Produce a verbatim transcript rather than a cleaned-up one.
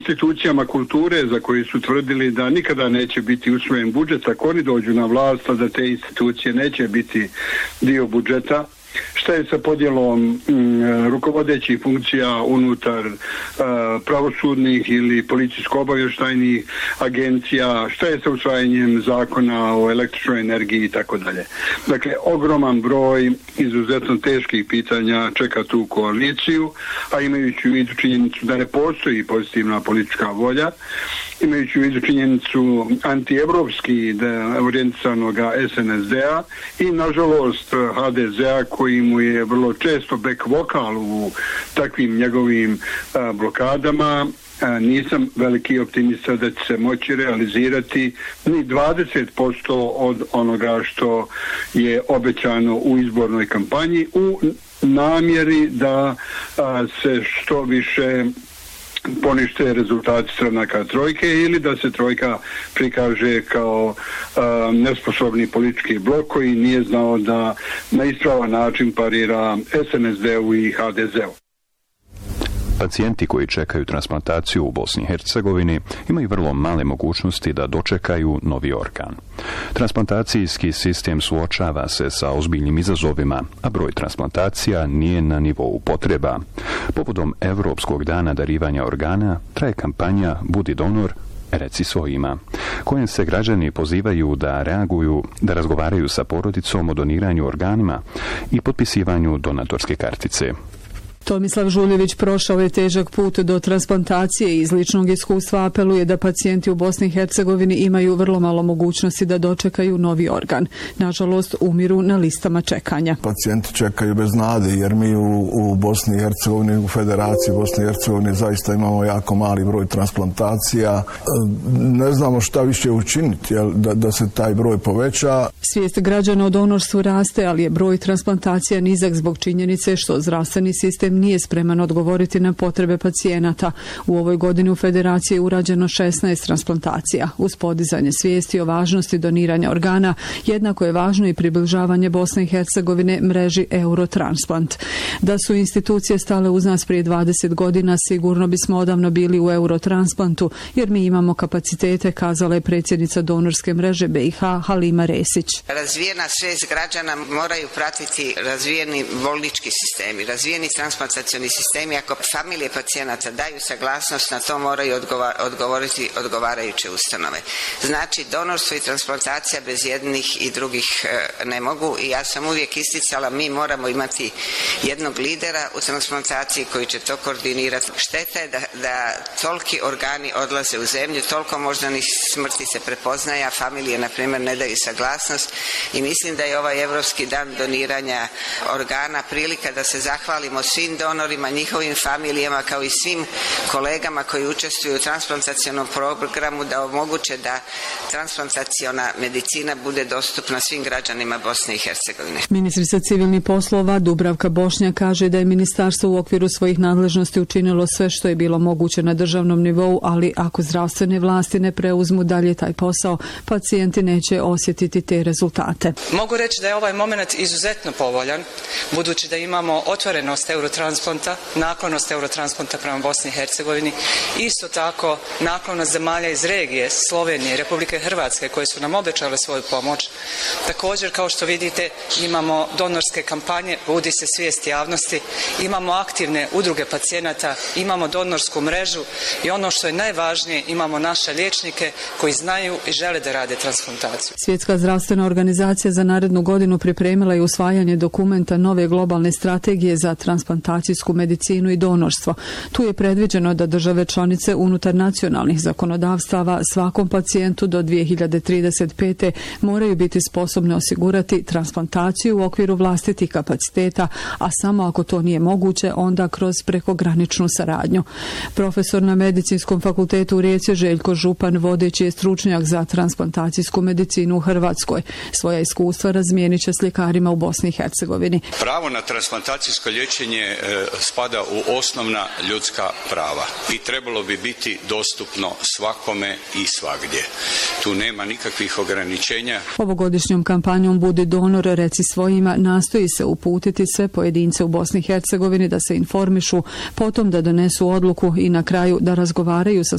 institucijama kulture za koje su tvrdili da nikada neće biti usvojen budžet, ako oni dođu na vlast, a da te institucije neće biti dio budžeta. Šta je sa podjelom m, rukovodećih funkcija unutar uh, pravosudnih ili policijsko-obavještajnih agencija, šta je sa usvajanjem zakona o električnoj energiji i tako dalje. Dakle, ogroman broj izuzetno teških pitanja čeka tu koaliciju, a imajući u vidu činjenicu da ne postoji pozitivna politička volja, imajući u vidu činjenicu antievropski orijentisanog S N S D-a i nažalost H D Z-a koji mu je vrlo često back vokal u takvim njegovim a, blokadama. A, nisam veliki optimista da će se moći realizirati ni dvadeset posto od onoga što je obećano u izbornoj kampanji u namjeri da a, se što više ponište rezultati stranaka trojke ili da se trojka prikaže kao uh, nesposobni politički blok koji nije znao da na ispravan način parira S N S D-u i H D Z-u. Pacijenti koji čekaju transplantaciju u Bosni i Hercegovini imaju vrlo male mogućnosti da dočekaju novi organ. Transplantacijski sistem suočava se sa ozbiljnim izazovima, a broj transplantacija nije na nivou potreba. Povodom Evropskog dana darivanja organa traje kampanja Budi donor, reci svojima, kojem se građani pozivaju da reaguju, da razgovaraju sa porodicom o doniranju organima i potpisivanju donatorske kartice. Tomislav Žuljević prošao je težak put do transplantacije i iz ličnog iskustva apeluje da pacijenti u Bosni i Hercegovini imaju vrlo malo mogućnosti da dočekaju novi organ. Nažalost, umiru na listama čekanja. Pacijenti čekaju bez nade jer mi u, u Bosni i Hercegovini, u Federaciji Bosni i Hercegovini zaista imamo jako mali broj transplantacija. Ne znamo šta više učiniti jel, da, da se taj broj poveća. Svijest građana o donorstvu raste, ali je broj transplantacija nizak zbog činjenice što zdravstveni sistem nije spreman odgovoriti na potrebe pacijenata. U ovoj godini u Federaciji je urađeno šesnaest transplantacija. Uz podizanje svijesti o važnosti doniranja organa, jednako je važno i približavanje Bosne i Hercegovine mreži Eurotransplant. Da su institucije stale uz nas prije dvadeset godina, sigurno bismo odavno bili u Eurotransplantu, jer mi imamo kapacitete, kazala je predsjednica donorske mreže B i H Halima Resić. Razvijena svijest građana moraju pratiti razvijeni bolnički sistemi, razvijeni transplantacijski sistemi. Ako familije pacijenata daju saglasnost, na to moraju odgovoriti odgovarajuće ustanove. Znači, donorstvo i transplantacija bez jednih i drugih ne mogu i ja sam uvijek isticala, mi moramo imati jednog lidera u transplantaciji koji će to koordinirati. Šteta je da, da toliki organi odlaze u zemlju, toliko moždanih smrti se prepoznaje, a familije, na primjer, ne daju saglasnost i mislim da je ovaj Evropski dan doniranja organa prilika da se zahvalimo svim donorima, njihovim familijama kao i svim kolegama koji učestvuju u transplantacionom programu da omoguće da transplantaciona medicina bude dostupna svim građanima Bosne i Hercegovine. Ministrica civilnih poslova Dubravka Bošnjak kaže da je ministarstvo u okviru svojih nadležnosti učinilo sve što je bilo moguće na državnom nivou, ali ako zdravstvene vlasti ne preuzmu dalje taj posao, pacijenti neće osjetiti te rezultate. Mogu reći da je ovaj moment izuzetno povoljan, budući da imamo otvorenost Eurotransplanta, naklonost Eurotransplanta prema Bosni i Hercegovini, isto tako naklonost zemalja iz regije, Slovenije, Republike Hrvatske, koje su nam obećale svoju pomoć. Također, kao što vidite, imamo donorske kampanje, budi se svijest javnosti, imamo aktivne udruge pacijenata, imamo donorsku mrežu i ono što je najvažnije, imamo naše liječnike koji znaju i žele da rade transplantaciju. Svjetska zdravstvena organizacija za narednu godinu pripremila je usvajanje dokumenta nove globalne strategije za transplantacijsku medicinu i donorstvo. Tu je predviđeno da države članice unutar nacionalnih zakonodavstava svakom pacijentu do dvije hiljade trideset pete moraju biti sposobne osigurati transplantaciju u okviru vlastitih kapaciteta, a samo ako to nije moguće, onda kroz prekograničnu saradnju. Profesor na Medicinskom fakultetu u Rijeci Željko Župan, vodeći je stručnjak za transplantacijsku medicinu u Hrvatskoj. Svoja iskustva razmijenit će s ljekarima u Bosni i Hercegovini. Pravo na transplantacijsko liječenje e, spada u osnovna ljudska prava i trebalo bi biti dostupno svakome i svagdje. Tu nema nikakvih ograničenja. Ovogodišnjom kampanjom Budi donor, reci svojima nastoji se uputiti sve pojedince u Bosni i Hercegovini da se informišu, potom da donesu odluku i na kraju da razgovaraju sa